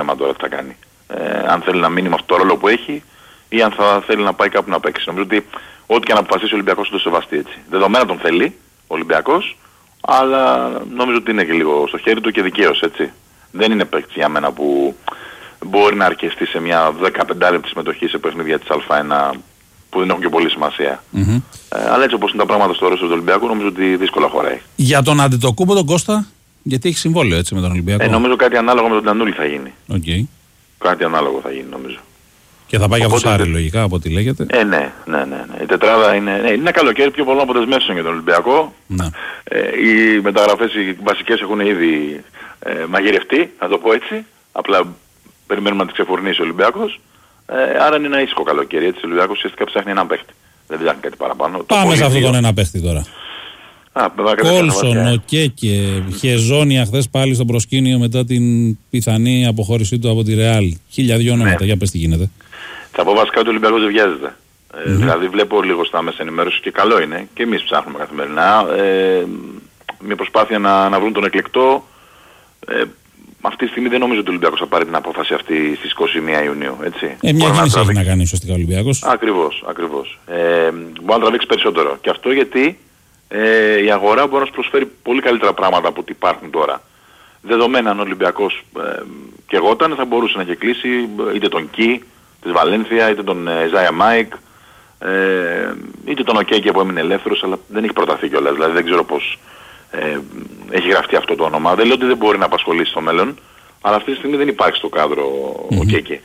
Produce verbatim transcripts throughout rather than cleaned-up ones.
θέμα τώρα τι θα κάνει. Ε, αν θέλει να μείνει με αυτό το ρόλο που έχει ή αν θα θέλει να πάει κάπου να παίξει. Νομίζω ότι ό,τι και να αποφασίσει ο Ολυμπιακός το σεβαστεί έτσι. Δεδομένα τον θέλει ο Ολυμπιακός, αλλά νομίζω ότι είναι και λίγο στο χέρι του και δικαίως έτσι. Δεν είναι παίκτης για μένα που μπορεί να αρκεστεί σε μια δεκαπέντε λεπτή συμμετοχή σε παιχνίδια της Α1 που δεν έχουν και πολύ σημασία. Mm-hmm. Ε, αλλά έτσι όπως είναι τα πράγματα στο ρόλο του Ολυμπιακού, νομίζω ότι δύσκολα χωράει. Για τον Αντετοκούμπο τον Κώστα, γιατί έχει συμβόλαιο έτσι με τον Ολυμπιακό. Ε, νομίζω κάτι ανάλογο με τον Τανούλη θα γίνει. Okay. Κάτι ανάλογο θα γίνει νομίζω. Και θα πάει για αυτό Άρη λογικά από ό,τι λέγεται. Ε, ναι, ναι, ναι, ναι. Η τετράδα είναι, ναι, είναι ένα καλοκαίρι πιο πολλών αποδεσμεύσεων για τον Ολυμπιακό. Ναι. Ε, οι μεταγραφές οι βασικές έχουν ήδη ε, μαγειρευτεί, να το πω έτσι. Απλά περιμένουμε να τις ξεφουρνήσει ο Ολυμπιακός. Ε, άρα είναι ένα ήσυχο καλοκαίρι. Έτσι ο Ολυμπιακός ουσιαστικά ψάχνει έναν παίχτη. Δεν ψάχνει κάτι παραπάνω. Πάμε σε αυτόν τον ένα παίχτη τώρα. Κόλσον, ο Κέκε, Χεζόνια χθες πάλι στο προσκήνιο μετά την πιθανή αποχώρησή του από τη Ρεάλ. Χίλια δυο ονόματα, ναι. Για πες τι γίνεται. Θα πω βασικά ότι ο Ολυμπιακός δεν βιάζεται. Mm-hmm. Ε, δηλαδή βλέπω λίγο στα μέσα ενημέρωση και καλό είναι. Και εμείς ψάχνουμε καθημερινά. Ε, μια προσπάθεια να, να βρουν τον εκλεκτό. Ε, αυτή τη στιγμή δεν νομίζω ότι ο Ολυμπιακός θα πάρει την απόφαση αυτή στις είκοσι μία Ιουνίου. Έτσι. Ε, μια κίνηση έχει να κάνει ουσιαστικά ο Ολυμπιακός. Ακριβώς, ακριβώς. Ε, μπορεί να τραβήξει περισσότερο. Και αυτό γιατί ε, η αγορά μπορεί να σου προσφέρει πολύ καλύτερα πράγματα από ό,τι υπάρχουν τώρα. Δεδομένα αν ο Ολυμπιακός ε, και εγώταν θα μπορούσε να έχει κλείσει είτε τον Κι της Βαλένθια, είτε τον Ζάια Μάικ, ε, είτε τον Οκέκε που έμεινε ελεύθερος, αλλά δεν έχει προταθεί κιόλας. Δηλαδή δεν ξέρω πώς ε, έχει γραφτεί αυτό το όνομα. Δεν λέω ότι δεν μπορεί να απασχολήσει στο μέλλον, αλλά αυτή τη στιγμή δεν υπάρχει στο κάδρο mm-hmm. Οκέκε.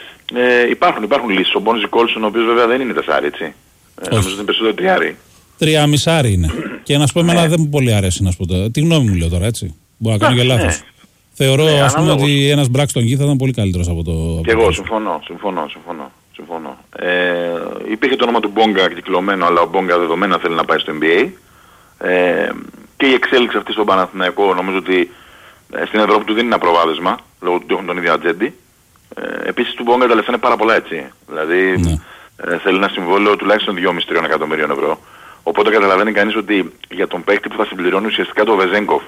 Ε, υπάρχουν, υπάρχουν λύσεις. Ο Μπόνζι Κόλσον, ο οποίος βέβαια δεν είναι τεσσάρι, έτσι. Ε, νομίζω ότι είναι περισσότερο τριάρι. Τρία μισάρι είναι. Και να σου πω εμένα δεν μου πολύ αρέσει να σου πω τώρα. Τι γνώμη μου λέω τώρα, έτσι. Μπορεί να κάνω και λάθος. Θεωρώ ναι, ας πούμε ότι ένας Μπράξτον Γκί θα ήταν πολύ καλύτερος από το... Και εγώ συμφωνώ, συμφωνώ, συμφωνώ. συμφωνώ. Ε, υπήρχε το όνομα του Μπόγκα κυκλωμένο, αλλά ο Μπόγκα δεδομένα θέλει να πάει στο N B A. Ε, και η εξέλιξη αυτή στον Παναθηναϊκό νομίζω ότι ε, στην Ευρώπη του δίνει ένα προβάδισμα, λόγω του ότι έχουν τον ίδιο ατζέντη. Ε, επίσης του Μπόγκα τα λεφτά είναι πάρα πολλά έτσι. Δηλαδή ναι. ε, θέλει ένα συμβόλαιο τουλάχιστον δυόμισι με τρία εκατομμυρίων ευρώ. Οπότε καταλαβαίνει κανείς ότι για τον παίκτη που θα συμπληρώνει ουσιαστικά το Βεζέγκοφ.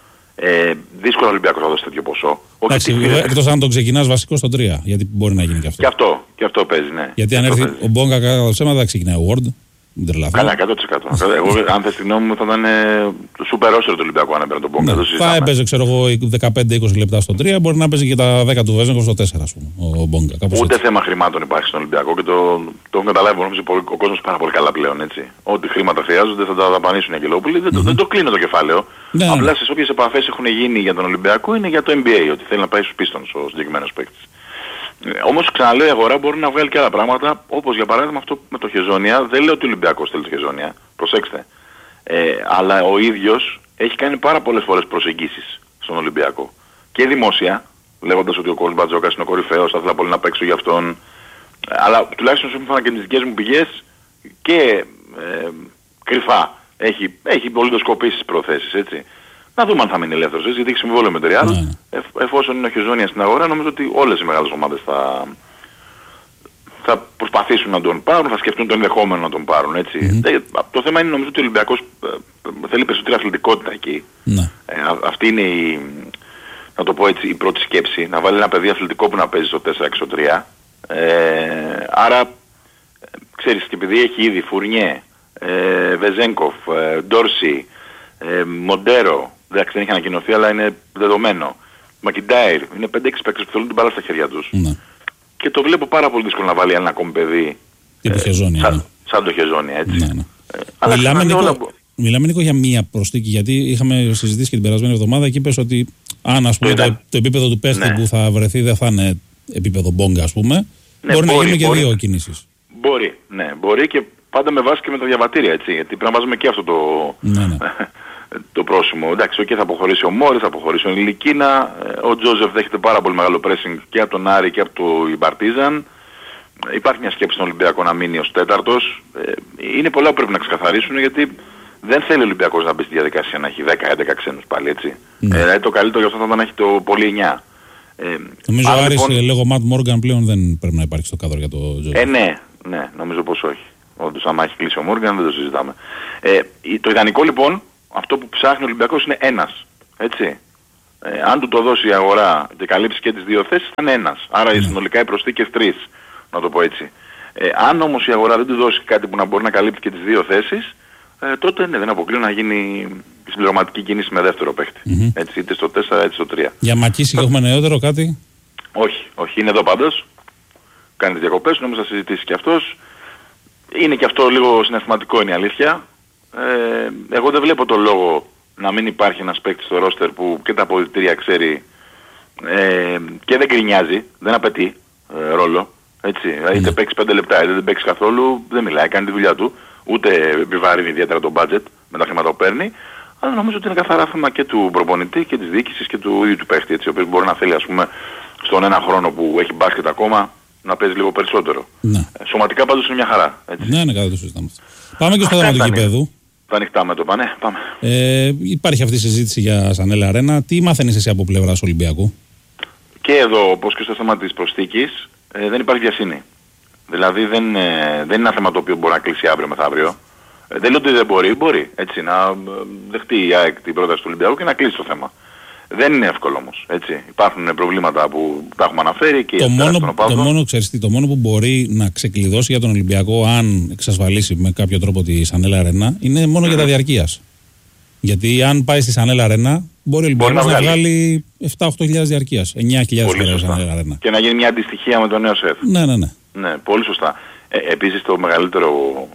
Ε, δύσκολο ο Ολυμπιακός θα δώσει τέτοιο ποσό. Εντάξει, εκτός αν τον ξεκινάς βασικό στο τρία, γιατί μπορεί να γίνει και αυτό. Και αυτό, και αυτό παίζει, ναι. Γιατί αν έρθει ο Μπόγκα κατά ψέματα θα ξεκινάει ο Ward. Καλά, εκατό τοις εκατό. Εγώ, αν θες τη γνώμη μου, θα ήταν το σούπερ όσερο του Ολυμπιακού αν έπαιρνε τον Μπόγκα. Ναι. Θα έπαιζε, ξέρω εγώ, δεκαπέντε είκοσι λεπτά στο τρία, μπορεί να παίζει και τα δέκα του Βέζενκοφ στο τέσσερα, ας πούμε. Ο Μπόγκα. Ούτε έτσι. Θέμα χρημάτων υπάρχει στον Ολυμπιακό και το, το έχουν καταλάβει νομίζω, ο κόσμος πάρα πολύ καλά πλέον. Έτσι. Ό,τι χρήματα χρειάζονται θα τα δαπανίσουν οι Αγγελόπουλοι. Δεν, mm-hmm. δεν το κλείνω το κεφάλαιο. Ναι, απλά στις όποιες επαφές έχουν γίνει για τον Ολυμπιακό είναι για το N B A, ότι θέλει να πάει στους πίστονες ο συγκεκριμένος παίκτης. Όμως ξαναλέω η αγορά μπορεί να βγάλει και άλλα πράγματα, όπως για παράδειγμα αυτό με το Χεζόνια. Δεν λέω ότι ο Ολυμπιακός θέλει το Χεζόνια, προσέξτε. Ε, αλλά ο ίδιος έχει κάνει πάρα πολλές φορές προσεγγίσεις στον Ολυμπιακό. Και δημόσια, λέγοντας ότι ο Κόλς Μπατζόκας είναι ο κορυφαίος, θα ήθελα πολύ να παίξω για αυτόν. Αλλά τουλάχιστον σύμφωνα και τις δικές μου πηγές και ε, κρυφά έχει, έχει πολιτοσκοπήσει τις προθέσεις, έτσι. Να δούμε αν θα μείνει ελεύθερος, γιατί έχει συμβόλαιο με τη Real. Mm. Ε, εφόσον είναι ο Χεζόνια στην αγορά, νομίζω ότι όλες οι μεγάλες ομάδες θα, θα προσπαθήσουν να τον πάρουν, θα σκεφτούν το ενδεχόμενο να τον πάρουν, έτσι. Mm-hmm. Το θέμα είναι νομίζω ότι ο Ολυμπιακός ε, θέλει περισσότερη αθλητικότητα εκεί. Mm. Ε, α, αυτή είναι η, να το πω έτσι, η πρώτη σκέψη, να βάλει ένα παιδί αθλητικό που να παίζει στο τέσσερα και στο τρία. Ε, άρα, ε, ξέρεις, και επειδή έχει ήδη Φουρνιέ, ε, Βεζέγκοφ, ε, Ντόρσι, ε, Μοντέρο, εντάξει δεν έχει ανακοινωθεί αλλά είναι δεδομένο. Μακιντάιρ, είναι πέντε έξι παίκτες που θέλουν την μπάλα στα χέρια τους. Ναι. Και το βλέπω πάρα πολύ δύσκολο να βάλει ένα ακόμη παιδί. Ε, Χεζόνια, σαν, ναι. σαν το Χεζόνια, έτσι. Ναι, ναι. Ε, αλλά μιλάμε, Νίκο, όλα... μιλάμε Νίκο για μία προσθήκη, γιατί είχαμε συζητήσει και την περασμένη εβδομάδα και είπες ότι αν ας πούμε, το, το, το επίπεδο του παίχτη ναι. που θα βρεθεί δεν θα είναι επίπεδο Μπόγκα, ας πούμε, ναι, μπορεί, μπορεί να γίνουν και μπορεί, δύο κινήσεις. Μπορεί, ναι, μπορεί και πάντα με βάση και με τα διαβατήρια, έτσι, γιατί πρέπει να βάζουμε και αυτό το... Ναι, ναι. το πρόσημο. Εντάξει, okay, θα αποχωρήσει ο Μόρις, θα αποχωρήσει ο Ιλικίνα, ο Τζόζεφ δέχεται πάρα πολύ μεγάλο pressing και από τον Άρη και από το Παρτίζαν. Υπάρχει μια σκέψη στον Ολυμπιακό να μείνει ως τέταρτος. Είναι πολλά που πρέπει να ξεκαθαρίσουν γιατί δεν θέλει ο Ολυμπιακός να μπει στη διαδικασία να έχει δέκα έντεκα ξένους πάλι, έτσι. Ναι. Ε, το καλύτερο για αυτό θα ήταν να έχει το πολύ εννιά. Ε, νομίζω ο Άρης λοιπόν... λέγω Ματ Μόργαν πλέον δεν πρέπει να υπάρχει στο κάδρο για το Τζόζεφ. Ε, ναι, ναι, νομίζω πως όχι. Όντως άμα έχει κλείσει ο Μόργαν δεν το συζητάμε. Ε, το ιδανικό λοιπόν, αυτό που ψάχνει ο Ολυμπιακός είναι ένας, έτσι. Ε, αν του το δώσει η αγορά και καλύψει και τις δύο θέσεις, θα είναι ένας. Άρα mm. συνολικά οι προσθήκες τρεις, να το πω έτσι. Ε, αν όμως η αγορά δεν του δώσει κάτι που να μπορεί να καλύψει και τις δύο θέσεις, ε, τότε ναι, δεν αποκλείω να γίνει συμπληρωματική κίνηση με δεύτερο παίχτη. Mm-hmm. Έτσι, είτε στο τέσσερα είτε στο τρία. Για Μακίση το... έχουμε νεότερο κάτι? Όχι, όχι, είναι εδώ πάντως. Κάνει τις διακοπές, νομίζω θα συζητήσει και αυτός. Είναι και αυτό λίγο συναισθηματικό, είναι η αλήθεια. Ε, εγώ δεν βλέπω το λόγο να μην υπάρχει ένας παίκτης στο ρόστερ που και τα αποδυτήρια ξέρει ε, και δεν γκρινιάζει, δεν απαιτεί ε, ρόλο. Έτσι, mm. είτε παίξει πέντε λεπτά είτε δεν παίξει καθόλου, δεν μιλάει, κάνει τη δουλειά του. Ούτε επιβαρύνει ιδιαίτερα το budget με τα χρήματα που παίρνει. Αλλά νομίζω ότι είναι καθαρά θέμα και του προπονητή και της διοίκησης και του ίδιου του παίχτη. Έτσι, ο οποίος μπορεί να θέλει, ας πούμε, στον ένα χρόνο που έχει μπάσκετ ακόμα να παίζει λίγο περισσότερο. Ναι. Ε, σωματικά πάντως είναι μια χαρά. Έτσι. Ναι, ναι, καλά το συζητάμε. Πάμε και στο θέμα του γηπέδου. Τα ανοιχτά μέτωπα, ναι, πάμε. Ε, υπάρχει αυτή η συζήτηση για Σανέλα Αρένα. Τι μάθαινες εσύ από πλευράς Ολυμπιακού? Και εδώ, όπως και στο θέμα της προσθήκης, ε, δεν υπάρχει βιασύνη. Δηλαδή δεν, ε, δεν είναι ένα θέμα το οποίο μπορεί να κλείσει αύριο μεθαύριο. Ε, δεν λέω ότι δεν μπορεί, μπορεί έτσι, να δεχτεί η ΑΕΚ την πρόταση του Ολυμπιακού και να κλείσει το θέμα. Δεν είναι εύκολο όμως, έτσι. Υπάρχουν προβλήματα που τα έχουμε αναφέρει και το μόνο, το μόνο, ξέρεις τι, το μόνο που μπορεί να ξεκλειδώσει για τον Ολυμπιακό, αν εξασφαλίσει με κάποιο τρόπο τη Σανέλα Αρένα, είναι μόνο mm-hmm. για τα διαρκείας. Γιατί αν πάει στη Σανέλα Αρένα, μπορεί ο Ολυμπιακός να, να βγάλει επτά οκτώ χιλιάδες διαρκείας, εννιά χιλιάδες στη Σανέλα Αρένα. Και να γίνει μια αντιστοιχεία με τον νέο σεφ. Ναι, ναι, ναι. Ναι, πολύ σωστά. Ε, επίσης το μεγαλύτερο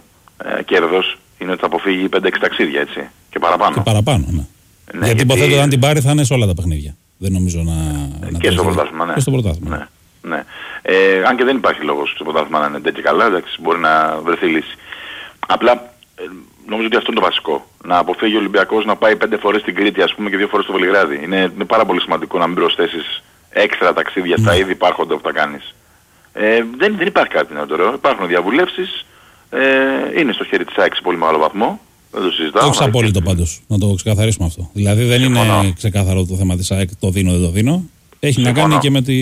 ε, κέρδος είναι ότι θα αποφύγει πέντε έξι ταξίδια, έτσι. Και παραπάνω. Και παραπάνω, ναι. Ναι, γιατί υποθέτω ότι αν την πάρει θα είναι σε όλα τα παιχνίδια. Δεν νομίζω να. να και στο πρωτάθλημα, ναι. Και στο πρωτάθλημα. Ναι, ναι. Ε, αν και δεν υπάρχει λόγος στο πρωτάθλημα να είναι τέτοια καλά, εντάξει, μπορεί να βρεθεί λύση. Απλά ε, νομίζω ότι αυτό είναι το βασικό. Να αποφύγει ο Ολυμπιακός να πάει πέντε φορές στην Κρήτη, ας πούμε, και δύο φορές στο Βελιγράδι. Είναι, είναι πάρα πολύ σημαντικό να μην προσθέσεις έξτρα ταξίδια στα ήδη υπάρχοντα που θα κάνεις. Ε, δεν, δεν υπάρχει κάτι νεότερο. Υπάρχουν διαβουλεύσεις. Ε, είναι στο χέρι της ΑΕΚ σε πολύ μεγάλο βαθμό. Δεν το συζητάω. Όχι απόλυτο πάντως, να το ξεκαθαρίσουμε αυτό. Δηλαδή δεν Συμφωνώ. είναι ξεκάθαρο το θέμα της ΑΕΚ, το δίνω δεν το δίνω. Έχει Συμφωνώ. να κάνει και με, τη,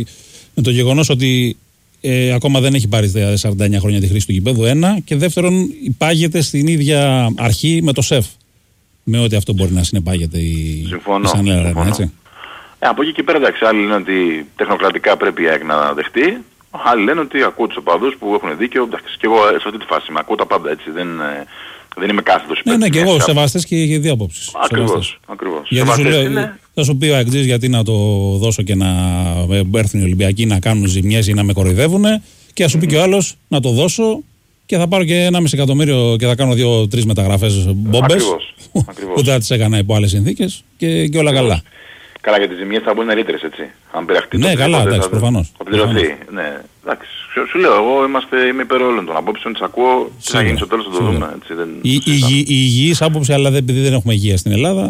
με το γεγονός ότι ε, ακόμα δεν έχει πάρει σαράντα εννιά χρόνια τη χρήση του γηπέδου, ένα, και δεύτερον υπάγεται στην ίδια αρχή με το ΣΕΦ. Με ό,τι αυτό μπορεί να συνεπάγεται η Σανέλα Αρένα, έτσι. Ε, από εκεί και πέρα, εντάξει, άλλοι λένε ότι τεχνοκρατικά πρέπει η ΑΕΚ να δεχτεί. Άλλοι λένε ότι ακούω τους οπαδούς που έχουν δίκιο. Εντάξει, και εγώ σε αυτή τη φάση με ακούω τα πάντα, έτσι. Δεν, δεν είμαι κάθετος. Ναι, ναι, και εγώ σεβαστές και για δύο απόψεις. Ακριβώς, ακριβώς. Γιατί σου λέω, είναι... θα σου πει ο ΑΕΚΤΖΙς γιατί να το δώσω και να έρθουν οι Ολυμπιακοί να κάνουν ζημιές ή να με κοροϊδεύουν, και θα σου πει mm. και ο άλλος να το δώσω και θα πάρω και ένα μισή εκατομμύριο και θα κάνω δύο-τρεις μεταγραφές μπόμπες που δεν τις έκανα υπό άλλες συνθήκες και, και όλα καλά. Καλά, για τις ζημιές θα μπορεί να είναι ρήτρες, έτσι. Αν πειραχτεί ναι, το καλά, εντάξει, προφανώς. Θα πληρωθεί. Ναι, εντάξει. Σου, σου λέω, εγώ είμαστε, είμαι υπέρ όλων των απόψεων, τις ακούω, τι θα γίνει στο τέλος θα το δούμε. Έτσι, δεν, η, η, η, η υγιής άποψη, αλλά δεν, επειδή δεν έχουμε υγεία στην Ελλάδα,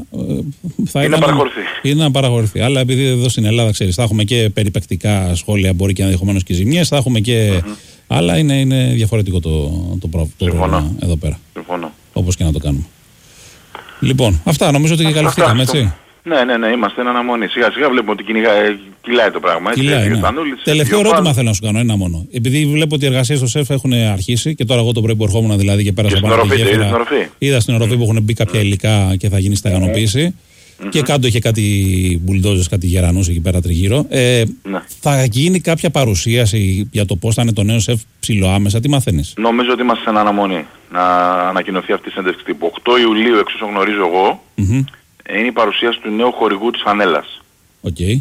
θα είναι να παραχωρηθεί. Είναι να παραχωρηθεί. Αλλά επειδή εδώ στην Ελλάδα, ξέρεις, θα έχουμε και περιπεκτικά σχόλια, μπορεί και ενδεχομένως και ζημιές, θα έχουμε και... Mm-hmm. Αλλά είναι, είναι διαφορετικό το, το πρόβλημα εδώ πέρα. Συμφωνώ. Όπως και να το κάνουμε. Λοιπόν, αυτά νομίζω ότι καλυφθήκαμε, έτσι. Ναι, ναι, ναι, είμαστε εν αναμονή. Σιγά σιγά βλέπουμε ότι κυνηγά, κυλάει το πράγμα. Έτσι, κυλάει, ναι. Τελευταίο ερώτημα θέλω να σου κάνω, ένα μόνο. Επειδή βλέπω ότι οι εργασίες στο ΣΕΦ έχουν αρχίσει και τώρα εγώ το πρωί που ερχόμουν δηλαδή και πέρασα πάνω από τη γέφυρα. Είδα στην οροφή mm. που έχουν μπει κάποια mm. υλικά και θα γίνει στεγανοποίηση. Mm-hmm. Και κάτω είχε κάτι μπουλντόζες, κάτι γερανούς εκεί πέρα τριγύρω. Ε, ναι. Θα γίνει κάποια παρουσίαση για το πώς θα είναι το νέο ΣΕΦ ψηλοάμεσα, τι μαθαίνεις? Νομίζω ότι είμαστε σε αναμονή να ανακοινωθεί αυτή η συνέντευξη τύπου. οκτώ Ιουλίου, εξ όσων γνωρίζω εγώ, mm-hmm. είναι η παρουσίαση του νέου χορηγού της φανέλας. Οκ. Okay.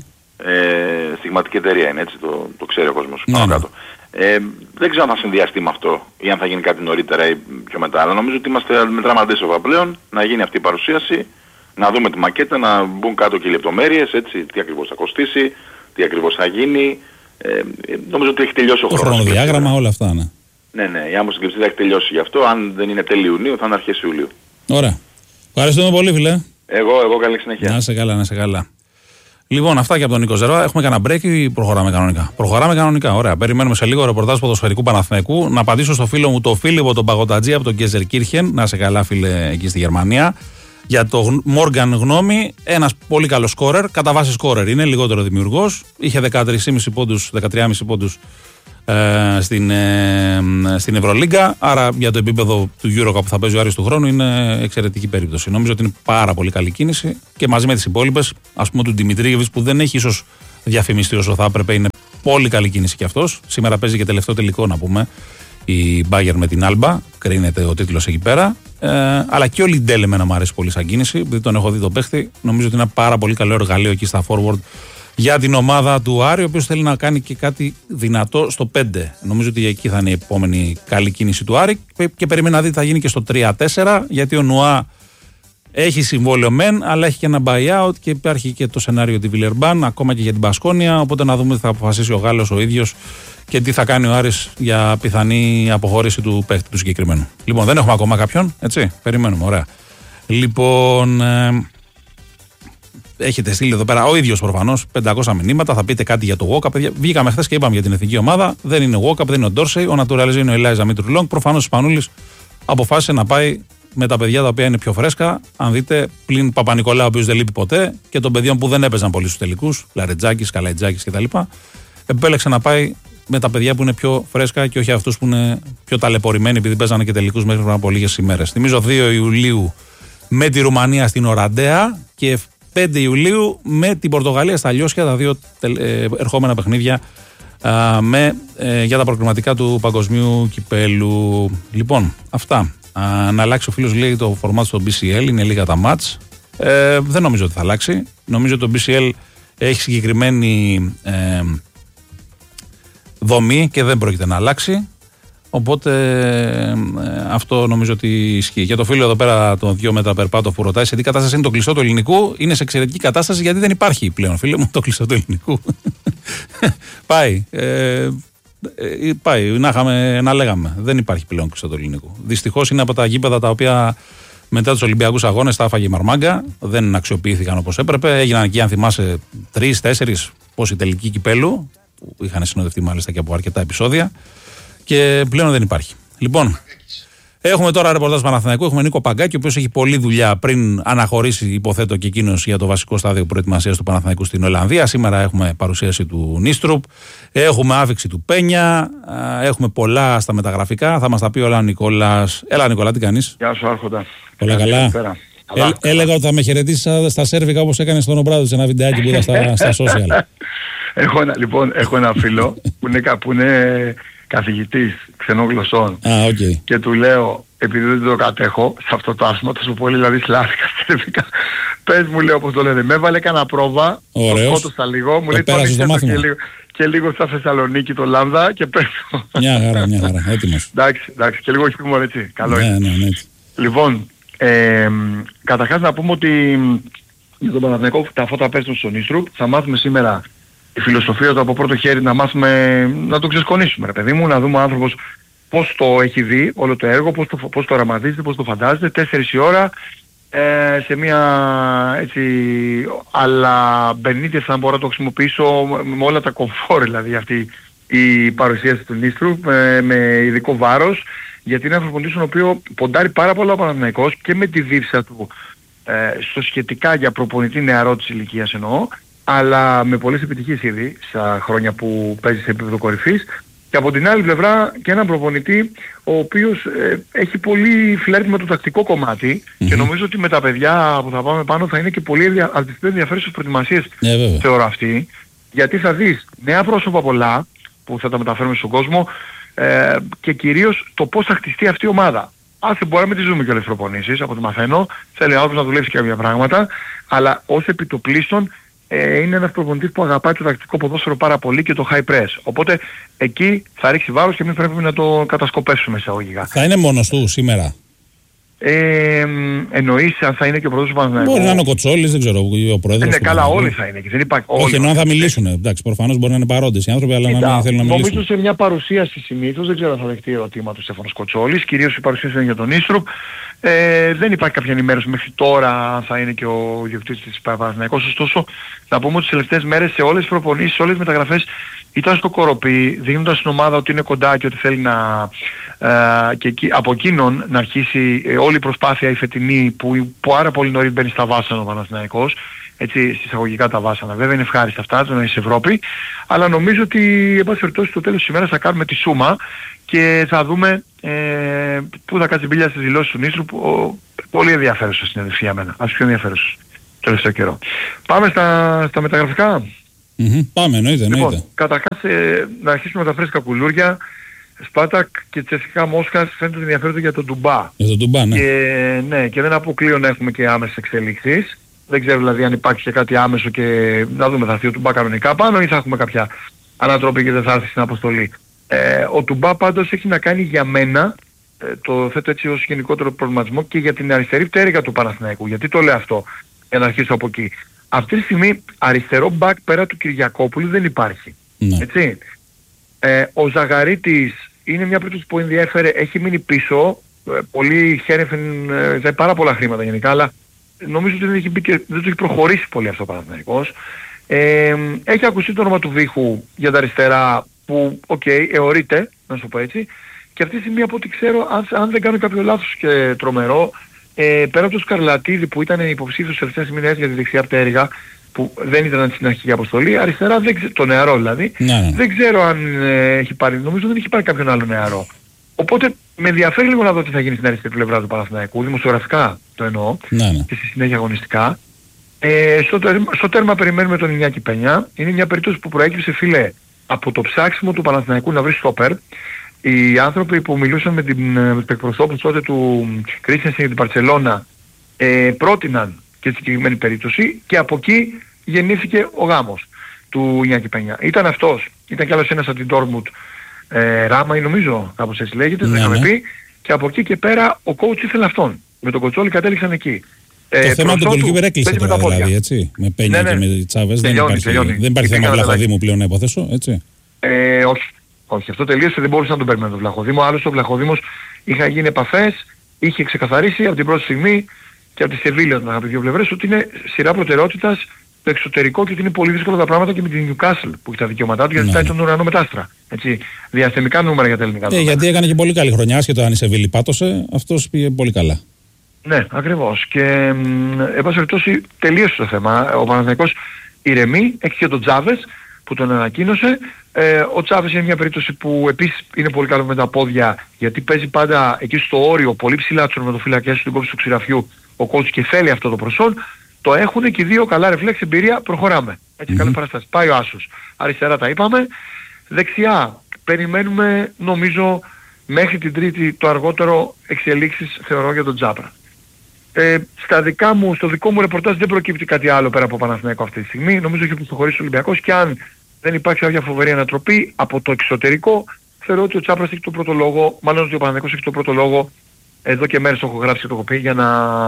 Ε, στιγματική εταιρεία είναι, έτσι, το, το ξέρει ο κόσμος. Ναι, ναι. Ε, δεν ξέρω αν θα συνδυαστεί με αυτό ή αν θα γίνει κάτι νωρίτερα ή πιο μετά. Αλλά νομίζω ότι είμαστε μετράμε αντίστοιχα πλέον να γίνει αυτή η παρουσίαση, να δούμε τη μακέτα, να μπουν κάτω και οι λεπτομέρειες, έτσι, τι ακριβώς θα κοστίσει, τι ακριβώς θα γίνει. Ε, νομίζω ότι έχει τελειώσει ο το χρόνος. Το χρονοδιάγραμμα, όλα αυτά, ναι. Ναι, ναι, η άμμος συγκριψή θα έχει τελειώσει γι' αυτό. Αν δεν είναι τέλη Ιουνίου, θα είναι αρχές Ιουλίου. Ωραία. Ευχαριστούμε πολύ, φίλε. Εγώ, εγώ καλή συνέχεια. Να είσαι καλά, να είσαι καλά. Λοιπόν, αυτά και από τον Νίκο Ζερβά. Έχουμε κανένα break ή προχωράμε κανονικά? Προχωράμε κανονικά. Ωραία. Περιμένουμε σε λίγο ρεπορτάζ ποδοσφαιρικού Παναθηναϊκού. Να απαντήσω στο φίλο μου το Φίλιππο τον Παγωτατζή από τον Γκέζερκίρχεν. Να είσαι καλά, φίλε, εκεί στη Γερμανία. Για το Μόργαν γνώμη, ένας πολύ καλός σκόρερ. Κατά βάση σκόρερ είναι, λιγότερο δημιουργός. Είχε δεκατρείς κόμμα πέντε πόντους, δεκατρείς κόμμα πέντε πόντους ε, στην, ε, στην Ευρωλίγκα. Άρα για το επίπεδο του EuroCup που θα παίζει ο Άρης του χρόνου είναι εξαιρετική περίπτωση. Νομίζω ότι είναι πάρα πολύ καλή κίνηση και μαζί με τις υπόλοιπες, ας πούμε του Δημητρίγεβιτς που δεν έχει ίσως διαφημιστεί όσο θα έπρεπε, είναι πολύ καλή κίνηση κι αυτός. Σήμερα παίζει και τελευταίο τελικό, να πούμε, η Bayern με την Alba, κρίνεται ο τίτλος εκεί πέρα. Ε, αλλά και ο Λιντέλ εμένα μου αρέσει πολύ σαν κίνηση, επειδή τον έχω δει τον παίχτη. Νομίζω ότι είναι ένα πάρα πολύ καλό εργαλείο εκεί στα forward για την ομάδα του Άρη, ο οποίος θέλει να κάνει και κάτι δυνατό στο πέντε. Νομίζω ότι εκεί θα είναι η επόμενη καλή κίνηση του Άρη και περιμένει να δει τι θα γίνει και στο τρία τέσσερα, γιατί ο Νουά έχει συμβόλαιο μεν, αλλά έχει και ένα buyout και υπάρχει και το σενάριο τη Βιλερμπάν, ακόμα και για την Μπασκόνια. Οπότε να δούμε τι θα αποφασίσει ο Γάλλος ο ίδιος και τι θα κάνει ο Άρης για πιθανή αποχώρηση του παίκτη του συγκεκριμένου. Λοιπόν, δεν έχουμε ακόμα κάποιον, έτσι. Περιμένουμε, ωραία. Λοιπόν, ε, έχετε στείλει εδώ πέρα ο ίδιος προφανώς πεντακόσια μηνύματα. Θα πείτε κάτι για το walk-up. Βγήκαμε χθες και είπαμε για την εθνική ομάδα. Δεν είναι walk-up, δεν είναι ο Ντόρσεϊ. Ο Naturalize είναι ο Ελάιζα Μήτρου. Προφανώς ο Σπανούλης αποφάσισε να πάει με τα παιδιά τα οποία είναι πιο φρέσκα. Αν δείτε, πλην Παπα-Νικολάου, ο οποίος δεν λείπει ποτέ, και των παιδιών που δεν έπαιζαν πολύ στους τελικούς, Λαρετζάκης, Καλαϊτζάκης κτλ. Επέλεξε να πάει με τα παιδιά που είναι πιο φρέσκα και όχι αυτούς που είναι πιο ταλαιπωρημένοι, επειδή παίζανε και τελικούς μέχρι πριν από λίγες ημέρες. Θυμίζω δύο Ιουλίου με τη Ρουμανία στην Οραντέα και πέντε Ιουλίου με την Πορτογαλία στα Λιώσια, τα δύο ε, ερχόμενα παιχνίδια α, με, ε, για τα προκριματικά του Παγκοσμίου Κυπέλου. Λοιπόν, αυτά. Α, να αλλάξει ο φίλος, λέει, το φορμάτ στο μπι σι ελ, είναι λίγα τα μάτς. Ε, δεν νομίζω ότι θα αλλάξει. Νομίζω ότι το μπι σι ελ έχει συγκεκριμένη ε, δομή και δεν πρόκειται να αλλάξει. Οπότε ε, αυτό νομίζω ότι ισχύει. Για το φίλο εδώ πέρα, τον δύο μέτρα περπάτω, που ρωτάει σε τι κατάσταση είναι το κλειστό του ελληνικού, είναι σε εξαιρετική κατάσταση γιατί δεν υπάρχει πλέον, φίλε μου, το κλειστό του ελληνικού. Πάει. Ε, πάει. Να, είχαμε, να λέγαμε. Δεν υπάρχει πλέον κλειστό του ελληνικού. Δυστυχώς είναι από τα γήπεδα τα οποία μετά τους Ολυμπιακούς Αγώνες τα άφαγε η Μαρμάγκα. Δεν αξιοποιήθηκαν όπως έπρεπε. Έγιναν εκεί, αν θυμάσαι, τρεις, τέσσερις πόσοι τελικοί κυπέλου, που είχαν συνοδευτεί μάλιστα και από αρκετά επεισόδια. Και πλέον δεν υπάρχει. Λοιπόν, έχουμε τώρα ρεπορτάζ Παναθηναϊκού. Έχουμε Νίκο Παγκάκη, ο οποίος έχει πολλή δουλειά πριν αναχωρήσει, υποθέτω, και εκείνος για το βασικό στάδιο προετοιμασίας του Παναθηναϊκού στην Ολλανδία. Σήμερα έχουμε παρουσίαση του Νίστρουπ, έχουμε άφηξη του Πένια, έχουμε πολλά στα μεταγραφικά. Θα μας τα πει όλα ο Νικόλας. Έλα, Νικόλα, τι κάνεις? Γεια σου, Άρχοντα. Πολλά καλά. Ε, έλεγα ότι θα με χαιρετήσεις στα σέρβικα όπως έκανε στον Ομπράδο σε ένα βιντεάκι που είδα στα, στα social. Έχω ένα, λοιπόν, έχω ένα φίλο που είναι, που είναι καθηγητής ξενών γλωσσών. Ah, okay. Και του λέω, επειδή δεν το κατέχω σε αυτό το άσμα, τόσο πολύ δηλαδή σλάβικα σερβικά, πες μου, λέω, όπως το λένε, με έβαλε κανένα πρόβα, το σκότωσα λίγο, μου λέει τώρα και λίγο, και λίγο στα Θεσσαλονίκη το Λάμδα και πες. Μια χαρά, μια χαρά, έτοιμος. Εντάξει, εντάξει, και λίγο χιούμορ, έτσι, καλό ναι, είναι. Ναι, ναι, λοιπόν, ε, καταρχάς να πούμε ότι για τον Παναθηναϊκό τα φώτα πέφτουν στον Νίστρουπ, θα μάθουμε σήμερα η φιλοσοφία του από πρώτο χέρι, να μάθουμε, να το ξεσκονίσουμε, ρε παιδί μου, να δούμε ο άνθρωπος πώς το έχει δει όλο το έργο, πώς το, πώς το οραματίζεται, πώς το φαντάζεται, τέσσερις η ώρα, ε, σε μια έτσι, αλλά Μπενίτες θα μπορώ να το χρησιμοποιήσω με όλα τα κομφόρ, δηλαδή αυτή η παρουσίαση του Νίστρουπ, με, με ειδικό βάρος, γιατί είναι ένας προπονητής ο οποίος ποντάρει πάρα πολλά ο Παναθηναϊκός και με τη δίψα του ε, στο σχετικά για προπονητή νεαρό της ηλικίας εννοώ, αλλά με πολλές επιτυχίες ήδη στα χρόνια που παίζει σε επίπεδο κορυφής, και από την άλλη πλευρά και έναν προπονητή ο οποίος ε, έχει πολύ φλερτ με το τακτικό κομμάτι mm-hmm. και νομίζω ότι με τα παιδιά που θα πάμε πάνω θα είναι και πολύ ενδιαφέρουσες προετοιμασίες yeah, θεωρώ αυτή, γιατί θα δεις νέα πρόσωπα πολλά που θα τα μεταφέρουμε στον κόσμο ε, και κυρίως το πώς θα χτιστεί αυτή η ομάδα. Ας δεν μπορούμε να τις ζούμε και όλες τις προπονήσεις, από ό,τι μαθαίνω, θέλει άνθρωπος να δουλέψει και κάποια πράγματα, αλλά ως επιτοπλίστων ε, είναι ένας προπονητής που αγαπάει το τακτικό ποδόσφαιρο πάρα πολύ και το high press. Οπότε εκεί θα ρίξει βάρος και μην πρέπει να το κατασκοπεύσουμε εισαγωγικά. Θα είναι μόνος του σήμερα? Ε, εννοείς αν θα είναι και ο πρόεδρος του Παναθηναϊκού? Μπορεί να είναι ο Κοτσόλης, δεν ξέρω, ο πρόεδρος. Είναι καλά, όλοι θα είναι και δεν υπάρχει. Όχι, ενώ αν θα μιλήσουν. Εντάξει, προφανώς μπορεί να είναι παρόντες οι άνθρωποι, αλλά Κοίτα, να μην θέλουν να μιλήσουν. Νομίζω σε μια παρουσίαση συνήθως, δεν ξέρω αν θα δεχτεί ερωτήμα του Στέφανος Κοτσόλης, κυρίως η παρουσίαση είναι για τον Νίστρουπ. Ε, δεν υπάρχει κάποια ενημέρωση μέχρι τώρα αν θα είναι και ο διοικητής της Παναθηναϊκός. Ωστόσο, να πούμε ότι τις τελευταίες μέρες σε όλες τις προπονήσεις, σε όλες τις μεταγραφές ήταν στο κοροπή, δίνοντας στην ομάδα ότι είναι κοντά και ότι θέλει να ε, και εκεί, από εκείνον να αρχίσει ε, όλη η προσπάθεια η φετινή που, που πάρα πολύ νωρίς μπαίνει στα βάσανα ο Παναθηναϊκός. έτσι συσσαγωγικά τα βάσανα. Βέβαια είναι ευχάριστα αυτά το να είσαι Ευρώπη, αλλά νομίζω ότι εν πάση περιπτώσει στο τέλος της ημέρας θα κάνουμε τη σούμα και θα δούμε ε, πού θα κάτσει μπίλια στις δηλώσεις του Νίστρου, που ο, πολύ ενδιαφέρουσα συνέντευξη για μένα, ας πιο ενδιαφέρουσες το τελευταίο καιρό. Πάμε στα, στα μεταγραφικά. Mm-hmm. Πάμε, εννοείται, εννοείται. Λοιπόν, καταρχάς ε, να αρχίσουμε με τα φρέσκα κουλούρια. Σπάρτακ και Τσεσικά Μόσχας φαίνεται ότι ενδιαφέρονται για τον Ντουμπά. Για τον Ντουμπά, ναι. Και, ναι, και δεν αποκλείω να έχουμε και άμεσες εξελίξεις. Δεν ξέρω δηλαδή αν υπάρχει και κάτι άμεσο και να δούμε, θα έρθει ο Ντουμπά κανονικά πάνω ή θα έχουμε κάποια ανατροπή και δεν θα έρθει στην αποστολή. Ε, ο Ντουμπά πάντως έχει να κάνει για μένα, ε, το θέτω έτσι ως γενικότερο προβληματισμό, και για την αριστερή πτέρυγα του Παναθηναϊκού. Γιατί το λέω αυτό, για να αρχίσω από εκεί. Αυτή τη στιγμή αριστερό μπακ πέρα του Κυριακόπουλου δεν υπάρχει. Ναι. Έτσι. Ε, ο Ζαγαρίτης είναι μια περίπτωση που ενδιέφερε, έχει μείνει πίσω, ε, πολύ χαίρεφεν, ε, πάρα πολλά χρήματα γενικά, αλλά νομίζω ότι δεν, έχει μπει και, δεν το έχει προχωρήσει πολύ αυτό ο Παναθηναϊκός. Ε, έχει ακουστεί το όνομα του Βίχου για τα αριστερά που, οκ, okay, εωρείται, να σου πω έτσι, και αυτή τη στιγμή από ό,τι ξέρω, αν, αν δεν κάνω κάποιο λάθος και τρομερό, ε, πέρα από το Σκαρλατίδη που ήταν υποψήφιος σε αυτές τις μηνές για τη δεξιά πτέρυγα, που δεν ήταν στην αρχική αποστολή, αριστερά, δεν ξε... το νεαρό δηλαδή, ναι, ναι. δεν ξέρω αν ε, έχει πάρει, νομίζω δεν έχει πάρει κάποιον άλλο νεαρό. Οπότε με ενδιαφέρει λίγο να δω τι θα γίνει στην αριστερή πλευρά του Παναθηναϊκού, δημοσιογραφικά το εννοώ, ναι, ναι. και στη συνέχεια αγωνιστικά. Ε, στο, τέρμα, στο τέρμα περιμένουμε τον Ινιάκη Πενιά. Είναι μια περίπτωση που προέκυψε, φίλε, από το ψάξιμο του Παναθηναϊκού να βρει στόπερ. Οι άνθρωποι που μιλούσαν με, την, με τους εκπροσώπους τότε του Κρίστιανσεν για την Μπαρτσελώνα ε, πρότειναν και τη συγκεκριμένη περίπτωση και από εκεί γεννήθηκε ο γάμος του Ινιάκη Πενιά. Ήταν αυτός, ήταν κι άλλος ένας από την Ντόρτμουντ, ε, Ράμα ή νομίζω, κάπως έτσι λέγεται, δεν είχαμε πει, και από εκεί και πέρα ο coach ήθελε αυτόν. Με τον Κοτσόλη κατέληξαν εκεί. Το ε, θέμα του goalkeeper έκλεισε τώρα δηλαδή, έτσι, με Πένια ναι, ναι. και με Τσάβες, δεν υπάρχει, δεν υπάρχει θέμα Βλαχοδήμου πλέον να υποθέσω, έτσι. Ε, όχι, όχι, αυτό τελείωσε, δεν μπορούσε να τον περιμένει τον Βλαχοδήμο, άλλωστε ο Βλαχοδήμος είχα γίνει επαφές, είχε ξεκαθαρίσει από την πρώτη στιγμή και από τη Σεβίλια να πει δύο πλευρές ότι είναι σειρά προτεραιότητας το εξωτερικό και ότι είναι πολύ δύσκολα τα πράγματα και με την Newcastle που έχει τα δικαιώματά του γιατί ζητάει τον ουρανό μετάστρα. Έτσι, διαστημικά νούμερα για τα ελληνικά. Ε, γιατί έκανε και πολύ καλή χρονιά, άσχετο αν η Σεβίλη πάτωσε, αυτός πήγε πολύ καλά. Ναι, ακριβώς. Και εν πάση περιπτώσει τελείωσε το θέμα. Ο Παναθηναϊκός ηρεμεί, έχει και τον Τσάβες που τον ανακοίνωσε. Ε, ο Τσάβες είναι μια περίπτωση που επίσης είναι πολύ καλό με τα πόδια γιατί παίζει πάντα εκεί στο όριο, πολύ ψηλά τους ορματοφυλακές στην κόψη του ξηραφιού ο coach και θέλει αυτό το προσόν. Το έχουν και οι δύο καλά ρεφλέξ, εμπειρία, προχωράμε. Έτσι, mm-hmm. καλή παραστάση. Πάει ο Άσος. Αριστερά τα είπαμε. Δεξιά περιμένουμε νομίζω μέχρι την Τρίτη το αργότερο εξελίξεις θεωρώ για τον Τζάπρα. Ε, στα δικά μου, στο δικό μου ρεπορτάζ δεν προκύπτει κάτι άλλο πέρα από Παναθηναϊκό αυτή τη στιγμή. Νομίζω έχει προχωρήσει ο Ολυμπιακός και αν δεν υπάρχει κάποια φοβερή ανατροπή από το εξωτερικό, θεωρώ ότι ο Τσάπρας έχει το πρώτο λόγο, μάλλον ότι ο Παναθηναϊκός έχει το πρώτο λόγο, εδώ και μέρες το έχω γράψει και το έχω πει, για να,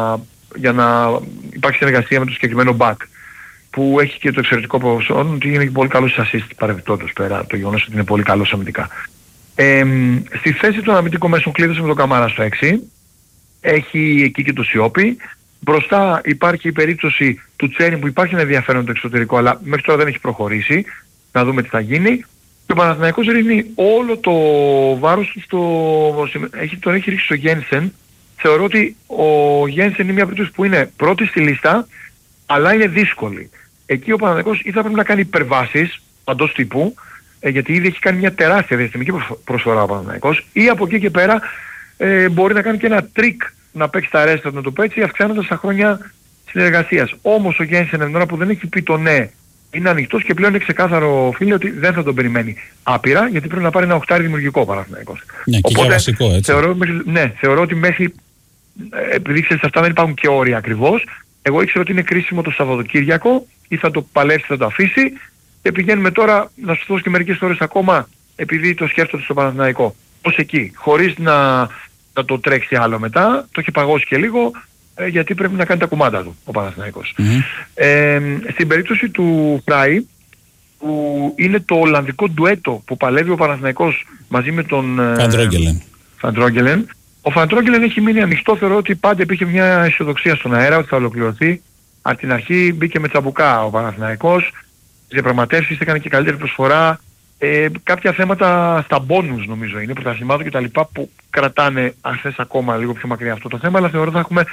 για να υπάρξει συνεργασία με το συγκεκριμένο μπακ που έχει και το εξαιρετικό ποσό, ότι είναι και πολύ καλός assist παρεμπιπτόντως πέρα το γεγονός ότι είναι πολύ καλός αμυντικά. Ε, στη θέση του αμυντικού μέσων κλείδωσε με τον Καμάρα στο έξι. Έχει εκεί και το Σιώπη. Μπροστά υπάρχει η περίπτωση του Τσέριν που υπάρχει ένα ενδιαφέρον το εξωτερικό, αλλά μέχρι τώρα δεν έχει προχωρήσει. Να δούμε τι θα γίνει. Και ο Παναθηναϊκός ρίχνει όλο το βάρος του στο... Έχει, τον έχει ρίξει στο Γένσεν. Θεωρώ ότι ο Γένσεν είναι μια περίπτωση που είναι πρώτη στη λίστα, αλλά είναι δύσκολη. Εκεί ο Παναθηναϊκός ή θα πρέπει να κάνει υπερβάσεις παντός τύπου, ε, γιατί ήδη έχει κάνει μια τεράστια διαστημική προσφορά ο Παναθηναϊκός, ή από εκεί και πέρα ε, μπορεί να κάνει και ένα τρίκ να παίξει τα ρέστα να το παίξει, αυξάνοντας τα χρόνια συνεργασίας. Όμως ο Γένσεν την ώρα που δεν έχει πει το ναι, είναι ανοιχτός και πλέον είναι ξεκάθαρο, φίλε, ότι δεν θα τον περιμένει άπειρα, γιατί πρέπει να πάρει ένα οχτάρι δημιουργικό ο Παναθηναϊκός. Ναι, και για βασικό, έτσι. Θεωρώ, ναι, θεωρώ ότι μέχρι, επειδή ξέρεις αυτά δεν υπάρχουν και όρια ακριβώς, εγώ ήξερα ότι είναι κρίσιμο το Σαββατοκύριακο ή θα το παλέψει, θα το αφήσει και πηγαίνουμε τώρα να σου δώσω και μερικές ώρες ακόμα επειδή το σκέφτονται στο Παναθηναϊκό. Ως εκεί, χωρίς να, να το τρέξει άλλο μετά, το έχει παγώσει και λίγο ε, γιατί πρέπει να κάνει τα κουμάντα του ο Παναθηναϊκός. Mm-hmm. Ε, στην περίπτωση του Φράι, που είναι το Ολλανδικό ντουέτο που παλεύει ο Παναθηναϊκός μαζί με τον Φαντρόγγελεν. Ο Φαντρόγγελεν έχει μείνει ανοιχτό, θεωρώ ότι πάντα υπήρχε μια αισιοδοξία στον αέρα ότι θα ολοκληρωθεί. Από την αρχή μπήκε με τσαμπουκά ο Παναθηναϊκός, στις διαπραγματεύσεις έκανε και καλύτερη προσφορά. Ε, κάποια θέματα στα μπόνους νομίζω είναι, πρωταθλημάτων και τα λοιπά που κρατάνε αν θες ακόμα λίγο πιο μακριά αυτό το θέμα, αλλά θεωρώ ότι θα έχουμε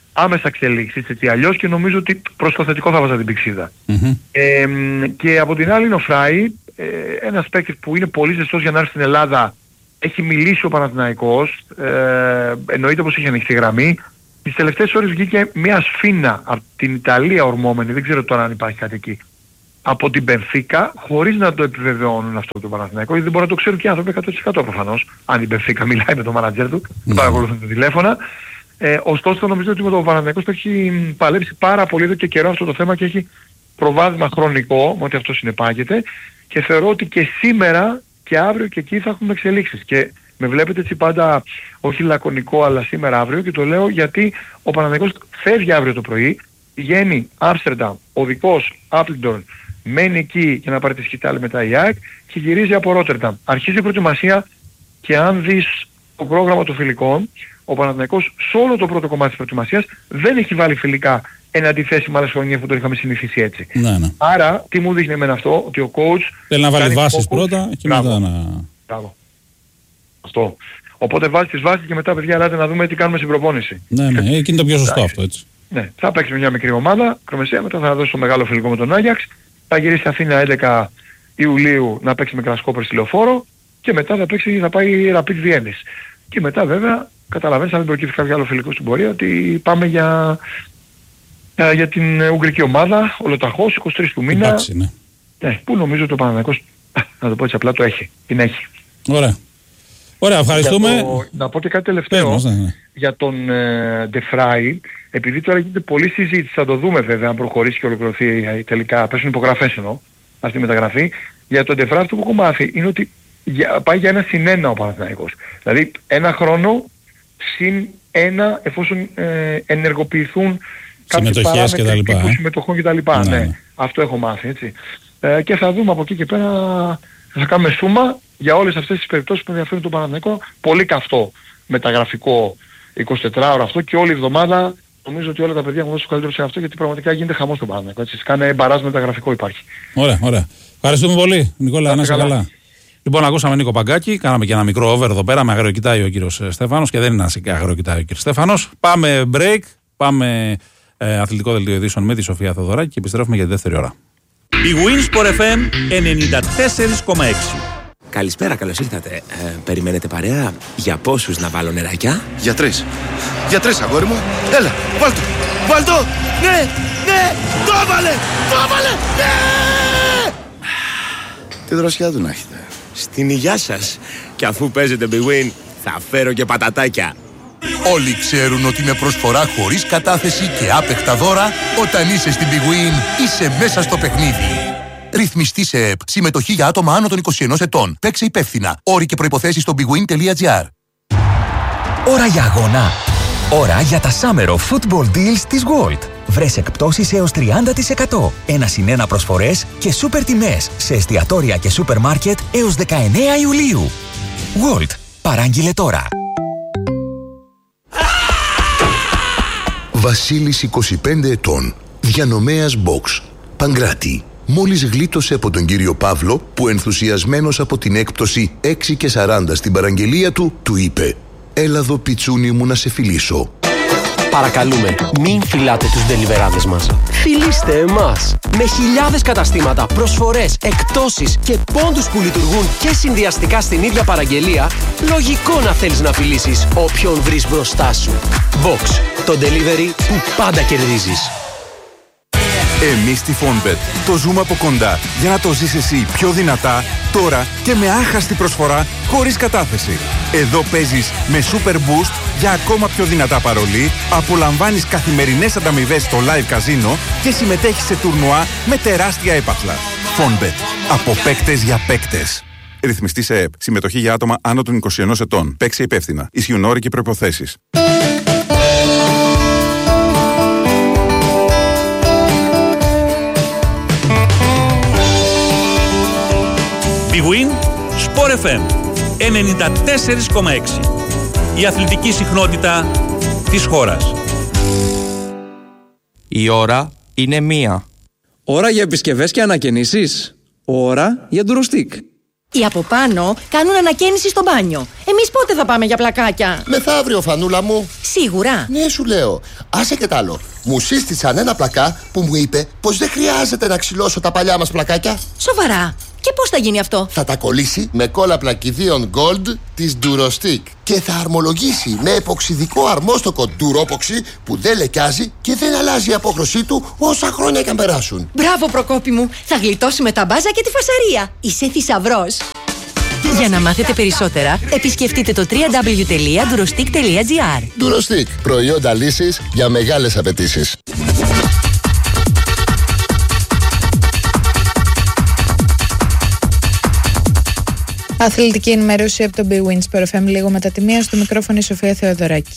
άμεσα εξελίξεις έτσι αλλιώς και νομίζω ότι προς το θετικό θα βάζα την πηξίδα. Mm-hmm. Ε, και από την άλλη είναι ο Φράι, ε, ένας παίκτης που είναι πολύ ζεστός για να έρθει στην Ελλάδα. Έχει μιλήσει ο Παναθηναϊκός, ε, εννοείται πως έχει ανοιχτή γραμμή. Τις τελευταίες ώρες βγήκε μια σφίνα από την Ιταλία ορμόμενη, δεν ξέρω τώρα αν υπάρχει κάτι εκεί, από την Μπενφίκα, χωρίς να το επιβεβαιώνουν αυτό το Παναθηναϊκό, γιατί δεν μπορεί να το ξέρουν και οι άνθρωποι εκατό τοις εκατό προφανώς, αν η Μπενφίκα μιλάει με τον μάνατζερ του, mm. παρακολουθούν τα τηλέφωνα. Ε, ωστόσο νομίζω ότι με τον Παναθηναϊκό το έχει παλέψει πάρα πολύ εδώ και καιρό αυτό το θέμα και έχει προβάδισμα χρονικό, με ό,τι αυτό συνεπάγεται, και θεωρώ ότι και σήμερα και αύριο και εκεί θα έχουμε εξελίξεις. Και με βλέπετε έτσι πάντα όχι λακωνικό αλλά σήμερα αύριο, και το λέω γιατί ο Παναθηναϊκός φεύγει αύριο το πρωί, πηγαίνει Άμστερνταμ, οδικός Άπλιντον, μένει εκεί για να πάρει τη σκητάλη μετά η ΑΕΚ και γυρίζει από Ρότερνταμ. Αρχίζει η προετοιμασία και αν δεις το πρόγραμμα των φιλικών, ο Παναθηναϊκός σε όλο το πρώτο κομμάτι της προετοιμασίας δεν έχει βάλει φιλικά εν αντιθέσει με άλλες χρονιές που το είχαμε συνηθίσει έτσι. Ναι, ναι. Άρα τι μου δείχνει εμένα αυτό, ότι ο coach θέλει να βάλει βάσεις πρώτα και Μπράβο. μετά να... Μπράβο. Αυτό. Οπότε βάζει τις βάσεις και μετά παιδιά ελάτε να δούμε τι κάνουμε στην προπόνηση. Ναι, ναι, εκεί είναι το πιο σωστό αυτό έτσι. Ναι, θα παίξει μια μικρή ομάδα, κρομεσαία, μετά θα δώσει το μεγάλο φιλικό με τον Άγιαξ, θα γυρίσει στην Αθήνα έντεκα Ιουλίου να παίξει με Κρασκόπερ στη Λεωφόρο και μετά θα παίξει, θα πάει Rapid Βιέννης. Και μετά βέβαια καταλαβαίνεις αν δεν προκύψει κάποιο άλλο φιλικό στην πορεία ότι πάμε για, για, για την Ουγγρική ομάδα, ολοταχώς, είκοσι τρεις του μήνα. Εντάξει, ναι. Ναι, που νομίζω ότι ο Παναθηναϊκός, να το πω έτσι απλά, το έχει. Την έχει. Ωραία. Ωραία, ευχαριστούμε. Το, να πω και κάτι τελευταίο Πες, ναι, ναι. για τον ε, De Vrij, επειδή τώρα γίνεται πολλή συζήτηση, θα το δούμε βέβαια αν προχωρήσει και ολοκληρωθεί ε, τελικά, πέσουν υπογραφές εννοώ, αυτή η μεταγραφή. Για τον De Vrij αυτό που έχω μάθει είναι ότι για, πάει για ένα συν ένα ο Παναθηναϊκός. Δηλαδή ένα χρόνο συν ένα εφόσον ε, ενεργοποιηθούν κάποιες παράμετροι τύπου συμμετοχών κτλ. Ναι, ναι. Αυτό έχω μάθει έτσι. Ε, και θα δούμε από εκεί και πέρα, θα κάνουμε σούμα για όλες αυτές τις περιπτώσεις που ενδιαφέρουν τον Παναθηναϊκό. Πολύ καυτό μεταγραφικό εικοσιτετράωρο αυτό και όλη η εβδομάδα νομίζω ότι όλα τα παιδιά έχουν δώσει το καλύτερο σε αυτό γιατί πραγματικά γίνεται χαμός στον Παναθηναϊκό. Έτσι, κάνε μπαράζ μεταγραφικό υπάρχει. Ωραία, ωραία. Ευχαριστούμε πολύ. Νικόλα, να είσαι καλά. καλά. Λοιπόν, ακούσαμε Νίκο Παγκάκη, κάναμε και ένα μικρό over εδώ πέρα, με αγριοκοιτάει ο κύριος Στέφανος και δεν είναι ένα αγριοκοιτάει ο κύριος Στέφανος. Πάμε break, πάμε ε, αθλητικό δελτίο ειδήσεων με τη Σοφία Θοδωράκη και επιστρέφουμε για τη δεύτερη ώρα. Η Winsport εφ εμ ενενήντα τέσσερα κόμμα έξι. Καλησπέρα, καλώς ήρθατε. Ε, περιμένετε παρέα για πόσους να βάλω νεράκια? Για τρεις. Για τρεις, αγόρι μου. Έλα, βάλ' το. Βάλ' το. Ναι, ναι, το έβαλε, το έβαλε, ναι! Τι δροσιά του να έχετε. Στην υγειά σας. Και αφού παίζετε Big Win, θα φέρω και πατατάκια. Όλοι ξέρουν ότι με προσφορά χωρίς κατάθεση και άπεχτα δώρα, όταν είσαι στην Big Win, είσαι μέσα στο παιχνίδι. Ρυθμιστή σε ΕΠ. Συμμετοχή για άτομα άνω των είκοσι ενός ετών. Παίξε υπεύθυνα. Όροι και προϋποθέσεις στο bigwin τελεία gr. Ώρα για αγώνα. Ώρα για τα Summer of Football Deals της Gold. Βρες εκπτώσεις έως τριάντα τοις εκατό. Ένα συν ένα προσφορές και σούπερ τιμές σε εστιατόρια και σούπερ μάρκετ έως δεκαεννέα Ιουλίου. Gold. Παράγγειλε τώρα. Βασίλης είκοσι πέντε ετών. Διανομέας Box. Παγκράτη. Μόλις γλίτωσε από τον κύριο Παύλο που ενθουσιασμένος από την έκπτωση έξι και σαράντα στην παραγγελία του, του είπε «Έλα εδώ πιτσούνι μου να σε φιλήσω». Παρακαλούμε, μην φυλάτε τους ντελιβεράδες μας. Φιλήστε εμάς. Με χιλιάδες καταστήματα, προσφορές, εκπτώσεις και πόντους που λειτουργούν και συνδυαστικά στην ίδια παραγγελία, λογικό να θέλεις να φιλήσεις όποιον βρεις μπροστά σου. Box, το delivery που πάντα κερδίζεις. Εμείς στη Fonbet το ζούμε από κοντά για να το ζεις εσύ πιο δυνατά, τώρα και με άχαστη προσφορά χωρίς κατάθεση. Εδώ παίζεις με Super Boost για ακόμα πιο δυνατά παρολί, απολαμβάνεις καθημερινές ανταμοιβές στο live καζίνο και συμμετέχεις σε τουρνουά με τεράστια έπαθλα. Fonbet. Από παίκτες για παίκτες. Ρυθμιστή σε ΕΠ. Συμμετοχή για άτομα άνω των είκοσι ενός ετών. Παίξε υπεύθυνα. Ισχύουν όροι και προϋποθέσεις. Big Win, Sport εφ εμ ενενήντα τέσσερα κόμμα έξι. Η αθλητική συχνότητα της χώρας. Η ώρα είναι μία. Ώρα για επισκευές και ανακαινήσεις. Ώρα για ντουροστίκ. Οι από πάνω κάνουν ανακαίνιση στο μπάνιο. Εμείς πότε θα πάμε για πλακάκια? Μεθαύριο, Φανούλα μου. Σίγουρα? Ναι, σου λέω. Άσε και τ' άλλο. Μου σύστησαν ένα πλακά που μου είπε πως δεν χρειάζεται να ξυλώσω τα παλιά μας πλακάκια. Σοβαρά? Και πώς θα γίνει αυτό? Θα τα κολλήσει με κόλλα πλακιδίων Gold της Durostick και θα αρμολογήσει με εποξιδικό αρμόστοκο Duropoxy που δεν λεκιάζει και δεν αλλάζει η απόχρωσή του όσα χρόνια και αν περάσουν. Μπράβο, Προκόπη μου. Θα γλιτώσουμε τα μπάζα και τη φασαρία. Είσαι θησαυρός. Για να μάθετε περισσότερα, επισκεφτείτε το double-u double-u double-u τελεία durostick τελεία gr. Durostick. Προϊόντα λύσης για μεγάλες απαιτήσεις. Αθλητική ενημέρωση από το Big Win Sport εφ εμ λίγο μετά τη μία, στο μικρόφωνο η Σοφία Θεοδωράκη.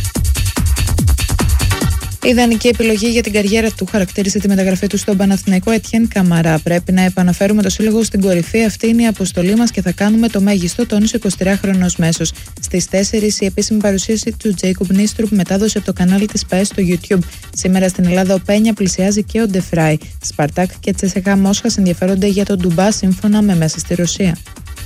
Η ιδανική επιλογή για την καριέρα του χαρακτήρισε τη μεταγραφή του στον Παναθηναϊκό Ετιέν Καμαρά. Πρέπει να επαναφέρουμε το σύλλογο στην κορυφή. Αυτή είναι η αποστολή μας και θα κάνουμε το μέγιστο, τόνισε ο εικοσιτριάχρονος μέσος. Στις τέσσερις η επίσημη παρουσίαση του Τζέικομπ Νίστρουπ μετάδοσε από το κανάλι της ΠΑΕ στο YouTube. Σήμερα στην Ελλάδα ο Πένια πλησιάζει και ο Ντεφράι. Σπαρτάκ και Τσεσεκά Μόσχας ενδιαφέρονται για τον Ντουμπά σύμφωνα με μέσα στη Ρωσία.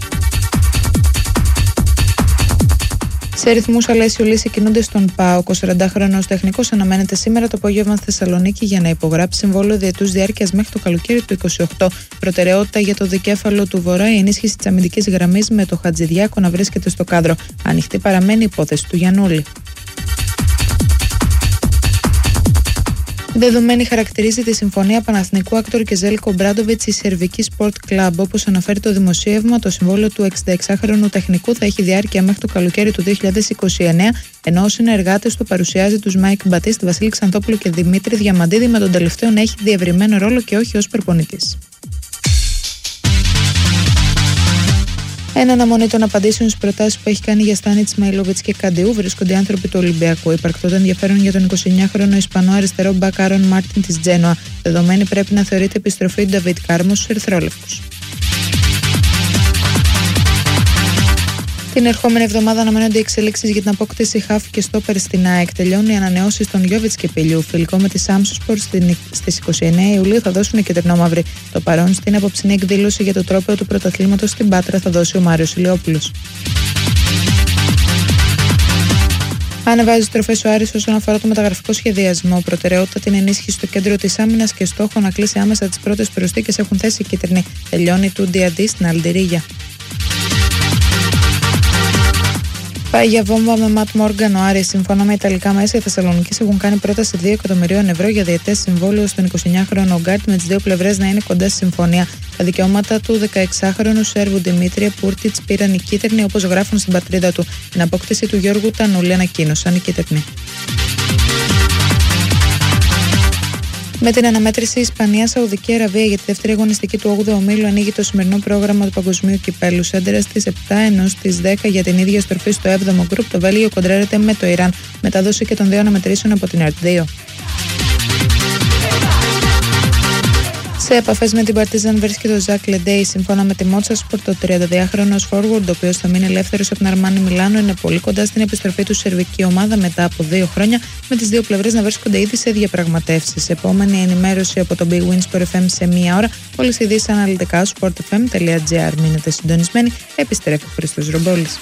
Σε ρυθμούς Αλέσιο Λύση κινούνται στον ΠΑΟΚ. Ο σαραντάχρονος τεχνικός αναμένεται σήμερα το απόγευμα στη Θεσσαλονίκη για να υπογράψει συμβόλαιο διετούς διάρκειας μέχρι το καλοκαίρι του είκοσι οκτώ. Προτεραιότητα για το δικέφαλο του Βορρά η ενίσχυση της αμυντικής γραμμής με το Χατζηδιάκο να βρίσκεται στο κάδρο. Ανοιχτή παραμένει η υπόθεση του Γιαννούλη. Δεδομένη χαρακτηρίζει τη συμφωνία Παναθηνικού Άκτορ και Ζέλκο Μπράντοβιτς η Σερβική Sport Club. Όπως αναφέρει το δημοσίευμα, το συμβόλαιο του εξηνταεξάχρονου τεχνικού θα έχει διάρκεια μέχρι το καλοκαίρι του δύο χιλιάδες είκοσι εννέα, ενώ ο συνεργάτης του παρουσιάζει τους Μάικ Μπατίστ, Βασίλη Ξανθόπουλο και Δημήτρη Διαμαντίδη, με τον τελευταίο να έχει διευρυμένο ρόλο και όχι ως προπονητής. Εν αναμονή των απαντήσεων στις προτάσεις που έχει κάνει για Στάνιτ, Σμαϊλόβιτς και Καντιού, βρίσκονται οι άνθρωποι του Ολυμπιακού. Υπαρκτό ενδιαφέρον για τον εικοσιεννιάχρονο Ισπανό αριστερό μπακ Άρον Μάρτιν της Τζένοα. Δεδομένη πρέπει να θεωρείται επιστροφή του Νταβίτ Κάρμο στους ερυθρόλευκους. Την ερχόμενη εβδομάδα αναμένονται οι εξελίξεις για την απόκτηση χαφ και στόπερ στην ΑΕΚ. Τελειώνουν οι ανανεώσεις των Γιόβιτς και Πηλιού. Φιλικό με τη Σάμσοσπορ στις είκοσι εννέα Ιουλίου θα δώσουν κεντρινόμαυροι. Το παρόν στην απόψινή εκδήλωση για το τρόπαιο του πρωταθλήματος στην Πάτρα θα δώσει ο Μάριος Ηλιόπουλος. Ανεβάζει στροφές ο Άρης όσον αφορά το μεταγραφικό σχεδιασμό. Προτεραιότητα την ενίσχυση στο κέντρο της άμυνας και στόχο να κλείσει άμεσα τις πρώτες προσθήκες έχουν θέσει οι κίτρινοι. Τελειώνει του Ντιαντή στην Αλντιρίγια. Πάει για βόμβα με Ματ Μόργαν ο Άρης. Σύμφωνα με Ιταλικά μέσα, οι Θεσσαλονικείς έχουν κάνει πρόταση δύο εκατομμυρίων ευρώ για διετές συμβόλαιο στον εικοσιεννιάχρονο Γκάρτ, με τις δύο πλευρές να είναι κοντά στη συμφωνία. Τα δικαιώματα του δεκαεξάχρονου Σέρβου Δημήτρια Πούρτιτς πήραν οι κίτρινοι, όπως γράφουν στην πατρίδα του. Την απόκτηση του Γιώργου Τανούλη ανακοίνωσαν οι κίτρινοι. Με την αναμέτρηση Ισπανία-Σαουδική Αραβία για τη δεύτερη αγωνιστική του όγδοου ομίλου ανοίγει το σημερινό πρόγραμμα του Παγκοσμίου Κυπέλου. Σέντερα στις επτά ενώ στις δέκα για την ίδια στροφή στο έβδομο γκρουπ. Το Βέλγιο κοντράρεται με το Ιράν. Μετάδοση και των δύο αναμετρήσεων από την ΕΡΤ δύο. Σε επαφές με την Παρτίζαν βρίσκεται ο Ζακ Λεντέι. Σύμφωνα με τη Μότσα Σπορτ, ο τριανταδυάχρονος forward, ο οποίος θα μείνει ελεύθερος από την Αρμάνι Μιλάνο, είναι πολύ κοντά στην επιστροφή του σερβική ομάδα μετά από δύο χρόνια, με τις δύο πλευρές να βρίσκονται ήδη σε διαπραγματεύσεις. Επόμενη ενημέρωση από το Big Win Sport εφ εμ σε μία ώρα. Όλες οι ειδήσεις αναλυτικά στο sport f m τελεία gr. Μείνετε συντονισμένοι. Επιστρέφει ο Χρήστος Ρομπόλης.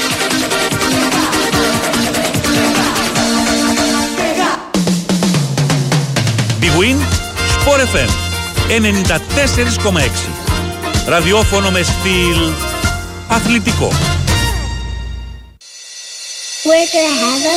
Big Win Sport εφ εμ ενενήντα τέσσερα κόμμα έξι. Ραδιόφωνο με στυλ αθλητικό.